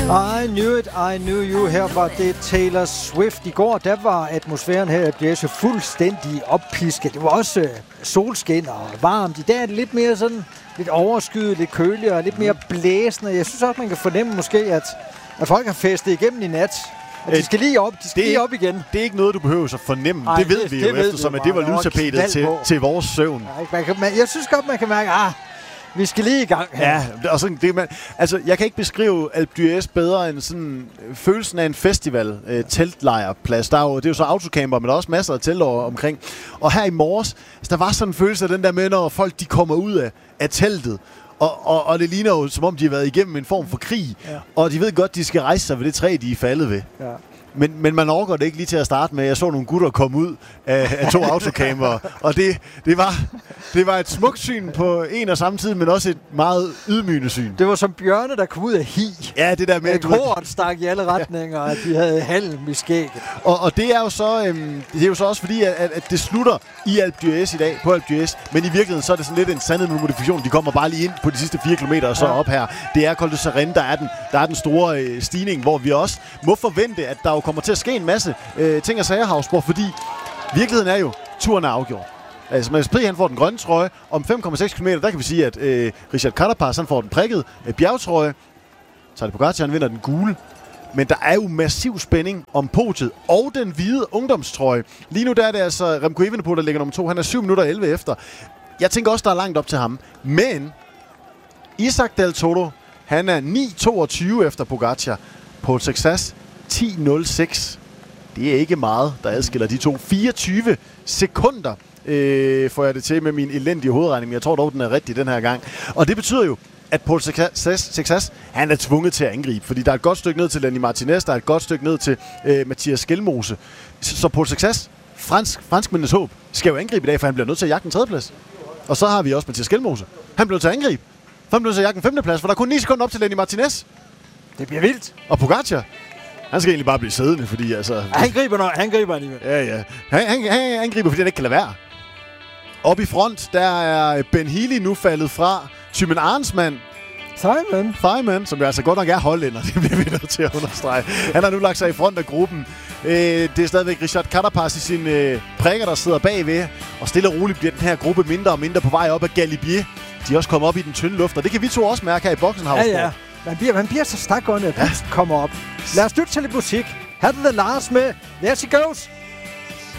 I knew it, I knew you. Her var det Taylor Swift. I går, der var atmosfæren her i Jazz fuldstændig oppisket. Det var også solskin og varmt. I dag er det lidt mere sådan, lidt overskyet, lidt køligere, lidt mere blæsende. Jeg synes også, man kan fornemme måske, at folk har festet igennem i nat. De skal lige op, op igen. Det er ikke noget, du behøver at fornemme. Ej, det ved vi jo, eftersom at det var lydtapetet til vores søvn. Jeg synes godt, man kan mærke, vi skal lige i gang her. Ja, og sådan, jeg kan ikke beskrive Alpe d'Huez bedre end sådan følelsen af en festival, teltlejrplads. Det er jo så autocamper, men der er også masser af telter omkring. Og her i morges, der var sådan en følelse af den der med, når folk de kommer ud af teltet. Og det ligner jo, som om de har været igennem en form for krig. Ja. Og de ved godt, de skal rejse sig ved det træ, de er faldet ved. Ja. Men man overgår det ikke lige til at starte med. Jeg så nogle gutter komme ud af 2 autocamper, og det var et smukt syn på en og samme tid, men også et meget ydmygende syn. Det var som bjørne, der kom ud af hi. Ja, det der med... Et hort stak i alle retninger, og de havde halm i skægget. Og det er jo så, også fordi, at det slutter i Alpe d'Huez i dag, på Alpe d'Huez, men i virkeligheden så er det sådan lidt en sandhed med modifikation. De kommer bare lige ind på de sidste 4 kilometer og så op her. Det er Col de Saren, der er den store stigning, hvor vi også må forvente, at der jo kommer til at ske en masse ting og sager, Havsborg, fordi virkeligheden er jo, turen er afgjort. Altså, Mads P. han får den grønne trøje. Om 5,6 km, der kan vi sige, at Richard Carapaz han får den prikket bjergtrøje. Tadej Pogačar han vinder den gule. Men der er jo massiv spænding om podiet og den hvide ungdomstrøje. Lige nu der er det altså Remco Evenepoel, der ligger nummer 2. Han er 7 minutter 11 efter. Jeg tænker også, der er langt op til ham. Men Isaac Del Toro, han er 9.22 efter Pogačar. Paul Success 10.06. Det er ikke meget, der adskiller de to. 24 sekunder får jeg det til med min elendige hovedregning. Jeg tror dog, den er rigtig den her gang. Og det betyder jo, at Paul Success, han er tvunget til at angribe. Fordi der er et godt stykke ned til Lenny Martinez, der er et godt stykke ned til Mathias Skelmose. Så Paul Success, franskmændenes håb, skal jo angribe i dag, for han bliver nødt til at jagte en 3. plads. Og så har vi også Mathias Skelmose. Han bliver nødt til at angribe. For han bliver nødt til at jagte en 5. plads, for der er kun 9 sekunder op til Lenny Martinez. Det bliver vildt. Og Pogačar, han skal egentlig bare blive siddende, fordi altså... Han griber alligevel. Ja. Han griber, fordi han ikke kan lade være. Op i front, der er Ben Healy nu faldet fra. Thymen Arensman. Simon, som jo altså godt nok er hollænder, det bliver vi nødt til at understrege. Han har nu lagt sig i front af gruppen. Det er stadigvæk Richard Carapaz i sine prikker, der sidder bagved. Og stille og roligt bliver den her gruppe mindre og mindre på vej op af Galibier. De er også kommet op i den tynde luft, og det kan vi to også mærke her i Boxenhavn. Ja. Man bliver så stakåndet, at pusten kommer op. Lad os lytte til lidt musik. Her er det Lars med There She Goes.